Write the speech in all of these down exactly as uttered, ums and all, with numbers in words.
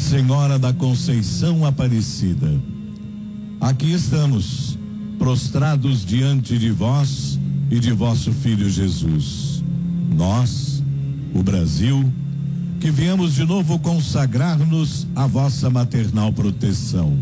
Senhora da Conceição Aparecida, aqui estamos, prostrados diante de vós e de vosso Filho Jesus. Nós, o Brasil, que viemos de novo consagrar-nos à vossa maternal proteção.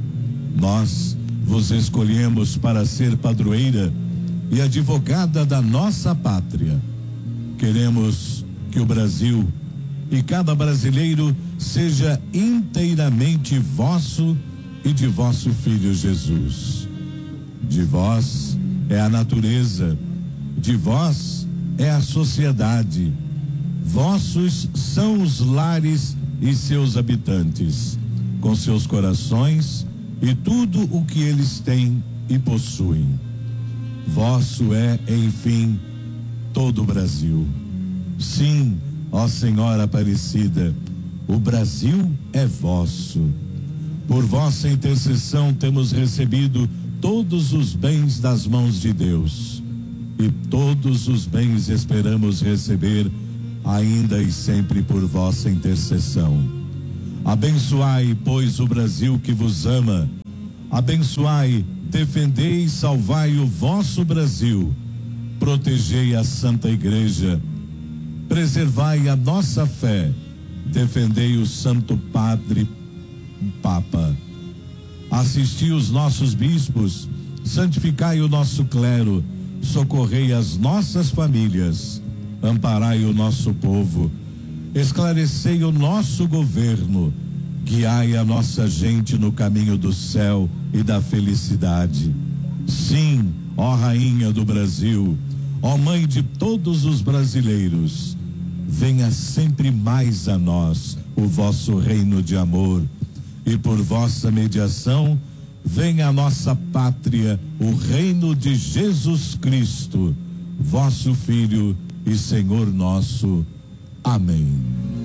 Nós vos escolhemos para ser padroeira e advogada da nossa pátria. Queremos que o Brasil e cada brasileiro seja inteiramente vosso e de vosso Filho Jesus. De vós é a natureza, de vós é a sociedade. Vossos são os lares e seus habitantes, com seus corações e tudo o que eles têm e possuem. Vosso é, enfim, todo o Brasil. Sim, ó Senhora Aparecida, o Brasil é vosso. Por vossa intercessão temos recebido todos os bens das mãos de Deus, e todos os bens esperamos receber ainda e sempre por vossa intercessão. Abençoai, pois, o Brasil que vos ama. Abençoai, defendei e salvai o vosso Brasil. Protegei a Santa Igreja. Preservai a nossa fé. Defendei o Santo Padre Papa. Assisti os nossos bispos. Santificai o nosso clero. Socorrei as nossas famílias. Amparai o nosso povo, esclarecei o nosso governo, guiai a nossa gente no caminho do céu e da felicidade. Sim, ó Rainha do Brasil, ó Mãe de todos os brasileiros, venha sempre mais a nós o vosso reino de amor, e por vossa mediação venha a nossa pátria o reino de Jesus Cristo, vosso Filho e Senhor nosso. Amém.